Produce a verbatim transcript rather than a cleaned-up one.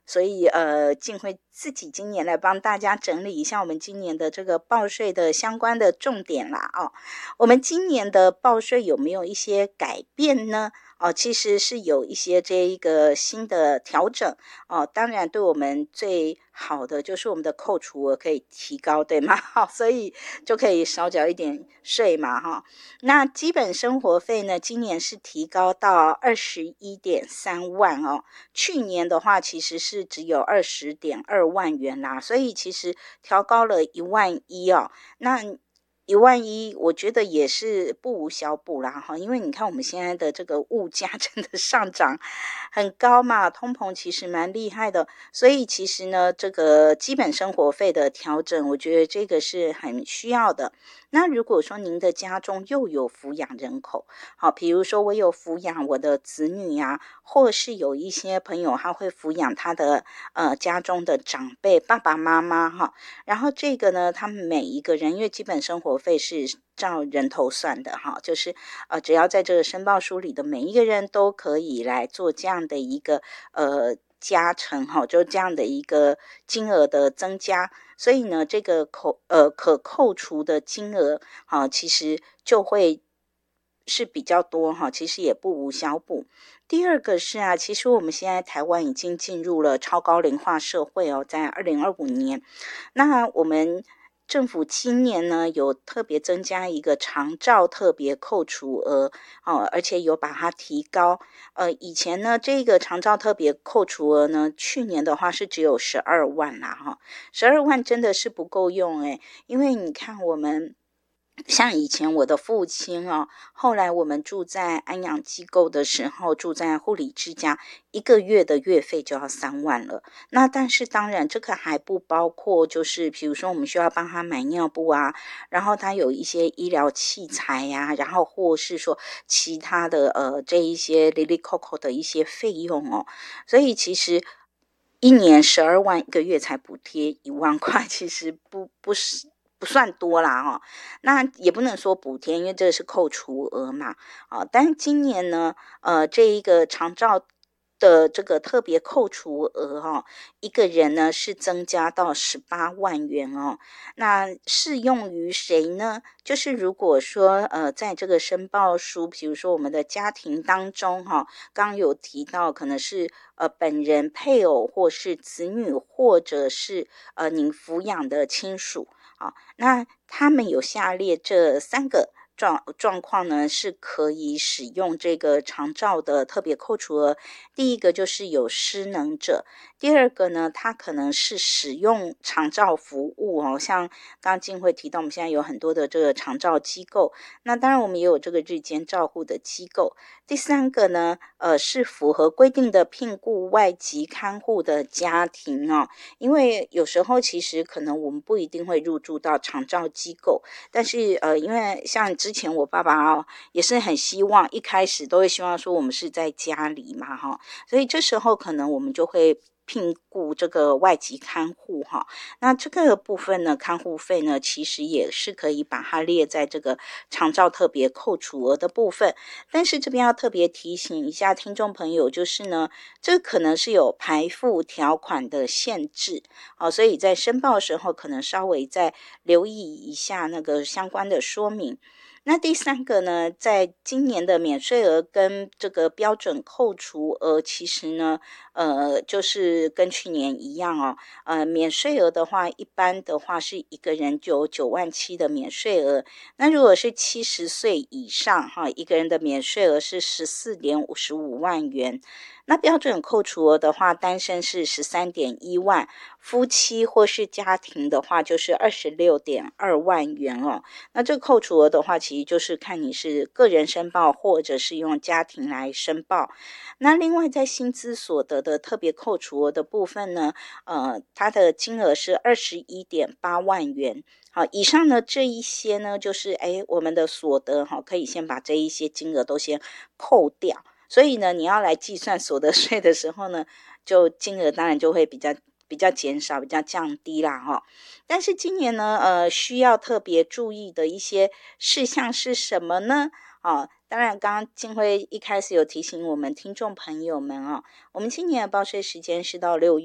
所以呃，静慧自己今年来帮大家整理一下我们今年的这个报税的相关的重点啦哦。我们今年的报税有没有一些改变呢？哦，其实是有一些这一个新的调整哦，当然对我们最好的就是我们的扣除额可以提高，对吗？好，所以就可以少缴一点税嘛哈。那基本生活费呢，今年是提高到二十一点三万哦，去年的话其实是只有二十点二万元啦，所以其实调高了一万一哦。那一万一，我觉得也是不无小补啦哈，因为你看我们现在的这个物价真的上涨很高嘛，通膨其实蛮厉害的，所以其实呢，这个基本生活费的调整，我觉得这个是很需要的。那如果说您的家中又有抚养人口，好，比如说我有抚养我的子女啊，或是有一些朋友他会抚养他的呃家中的长辈爸爸妈妈哈，然后这个呢，他们每一个人因为基本生活费是照人头算的哈，就是呃只要在这个申报书里的每一个人都可以来做这样的一个呃加成哈，就这样的一个金额的增加。所以呢，这个扣呃可扣除的金额啊，其实就会是比较多哈，其实也不无小补。第二个是啊，其实我们现在台湾已经进入了超高龄化社会哦，在二零二五年，那我们政府今年呢有特别增加一个长照特别扣除额哦，而且有把它提高。呃，以前呢这个长照特别扣除额呢，去年的话是只有十二万啦哈，十二万真的是不够用诶，因为你看我们。像以前我的父亲哦，后来我们住在安养机构的时候，住在护理之家，一个月的月费就要三万了。那但是当然这个还不包括，就是比如说我们需要帮他买尿布啊，然后他有一些医疗器材呀、啊，然后或是说其他的呃这一些 Lily Coco 的一些费用哦，所以其实。一年十二万，一个月才补贴一万块，其实不不是不算多啦哈、哦。那也不能说补贴，因为这是扣除额嘛。啊，但是今年呢，呃，这一个长照的这个特别扣除额哈、哦，一个人呢是增加到十八万元哦。那适用于谁呢？就是如果说呃，在这个申报书，比如说我们的家庭当中哈、哦，刚有提到可能是呃本人、配偶或是子女，或者是呃您抚养的亲属啊，那他们有下列这三个状状况呢，是可以使用这个长照的特别扣除额。第一个就是有失能者，第二个呢，他可能是使用长照服务哦，像刚刚静慧提到，我们现在有很多的这个长照机构，那当然我们也有这个日间照护的机构。第三个呢，呃，是符合规定的聘雇外籍看护的家庭哦，因为有时候其实可能我们不一定会入住到长照机构，但是呃，因为像之前我爸爸哦，也是很希望一开始都会希望说我们是在家里嘛哈，所以这时候可能我们就会聘雇这个外籍看护哈，那这个部分呢，看护费呢，其实也是可以把它列在这个长照特别扣除额的部分。但是这边要特别提醒一下听众朋友，就是呢，这可能是有排付条款的限制，哦，所以在申报的时候可能稍微再留意一下那个相关的说明。那第三个呢，在今年的免税额跟这个标准扣除额，其实呢，呃，就是跟去年一样哦。呃，免税额的话，一般的话是一个人就有九万七的免税额。那如果是七十岁以上哈，一个人的免税额是十四点五十五万元。那标准扣除额的话，单身是十三点一万，夫妻或是家庭的话就是二十六点二万元哦。那这个扣除额的话，其实就是看你是个人申报或者是用家庭来申报。那另外在薪资所得的特别扣除额的部分呢，呃，它的金额是二十一点八万元。好，以上呢这一些呢，就是哎我们的所得哈，可以先把这一些金额都先扣掉。所以呢，你要来计算所得税的时候呢，就金额当然就会比较比较减少，比较降低啦哈。但是今年呢，呃，需要特别注意的一些事项是什么呢？哦，当然，刚刚静慧一开始有提醒我们听众朋友们哦，我们今年的报税时间是到六月。